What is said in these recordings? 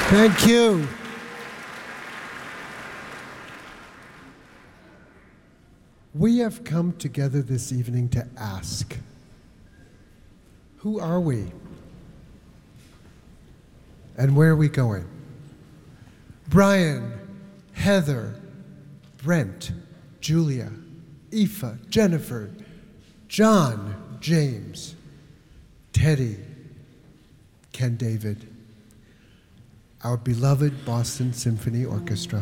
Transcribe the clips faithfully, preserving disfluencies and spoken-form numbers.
Thank you. We have come together this evening to ask, who are we? And where are we going? Brian, Heather, Brent, Julia, Aoife, Jennifer, John, James, Teddy, Ken David, our beloved Boston Symphony Orchestra.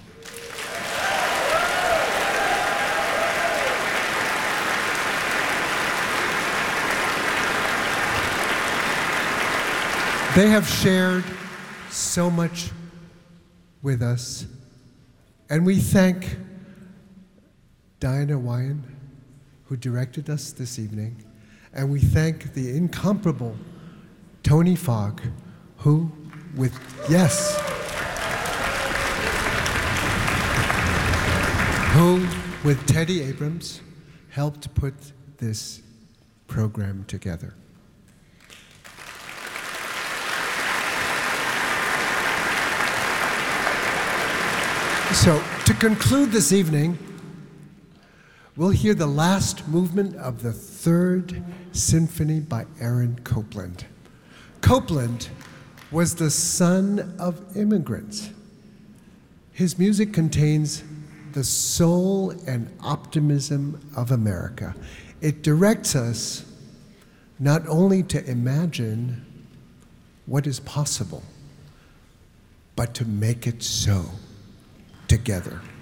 They have shared so much with us, and we thank Diana Wyan, who directed us this evening, and we thank the incomparable Tony Fogg, who, with, yes, who, with Teddy Abrams, helped put this program together. So, to conclude this evening, we'll hear the last movement of the Third Symphony by Aaron Copland. Copland was the son of immigrants. His music contains the soul and optimism of America. It directs us not only to imagine what is possible, but to make it so together.